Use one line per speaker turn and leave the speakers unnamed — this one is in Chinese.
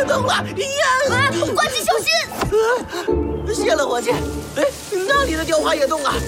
得动了！呀！
呱唧小心！
谢了，伙计。哎，那里的雕花也动了。